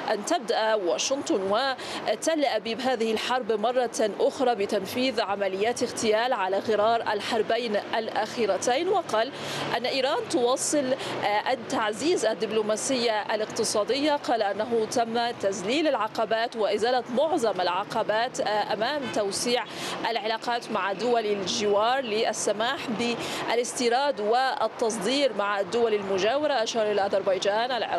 أن تبدأ واشنطن وتل أبيب هذه الحرب مرة أخرى بتنفيذ عمليات اغتيال على غرار الحربين الأخيرتين. وقال أن إيران تواصل تعزيز الدبلوماسية الاقتصادية. قال أنه تم تذليل العقبات وإزالة معظم العقبات أمام توسيع العلاقات مع دول الجوار للسماح بالاستيراد والتصدير مع الدول المجاورة. أشار إلى أذربيجان